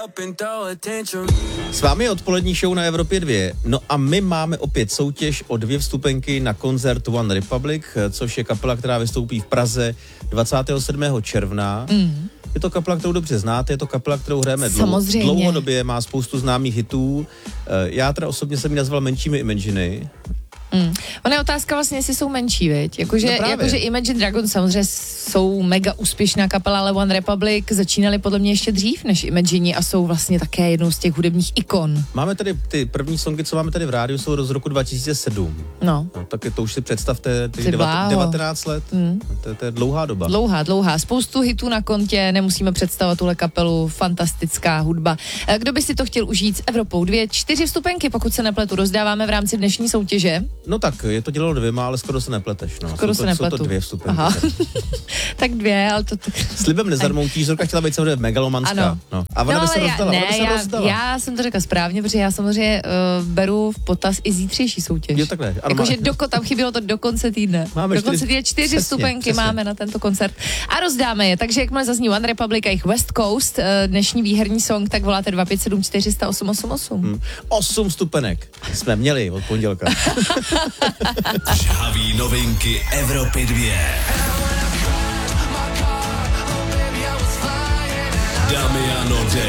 S vámi je odpolední show na Evropě 2. No a my máme opět soutěž o 2 vstupenky na koncert One Republic, což je kapela, která vystoupí v Praze 27. června. Je to kapela, kterou dobře znáte, je to kapela, kterou hrajeme dlouhodobě, má spoustu známých hitů. Já teda osobně jsem ji nazval Menšími Imaginy. Ona je otázka vlastně, jestli jsou menší, viď? Jakože Imagine Dragons samozřejmě jsou mega úspěšná kapela, ale One Republic začínali podle mě ještě dřív než Imagine a jsou vlastně také jednou z těch hudebních ikon. Máme tady ty první songy, co máme tady v rádiu, jsou z roku 2007. No tak to už si představte, 19 let. To je dlouhá doba. Dlouhá. Spoustu hitů na kontě, nemusíme představovat tuhle kapelu, fantastická hudba. Kdo by si to chtěl užít s Evropou 2? 4 vstupenky, pokud se nepletu, rozdáváme v rámci dnešní soutěže. No tak, je to dělalo 2, ale skoro se nepleteš. No. Jsou to 2 vstupenky. Aha. Tak 2, ale to... Slibem nezarmoutíš, Zorka chtěla být samozřejmě megalomanská. Ano. No. A ona by se rozdala. Já jsem to řekla správně, protože já samozřejmě beru v potaz i zítřejší soutěž. Jo, takhle. Jakože tam chybělo to do konce týdne. Máme do konce týdne 4 vstupenky máme na tento koncert. A rozdáme je, takže jakmile zazní One Republic a jejich West Coast, dnešní výherní song, tak voláte 257 400 888. 8 vstupenek jsme měli od pondělka. Žhaví novinky Evropy 2. Damiano Day.